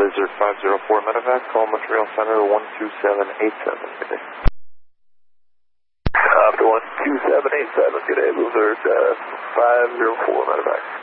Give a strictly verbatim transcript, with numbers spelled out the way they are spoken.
Blizzard five zero four medevac, call Montreal Center one two seven eight seven. Good day. Up to one two seven eight seven, good day, Blizzard uh, five zero four medevac.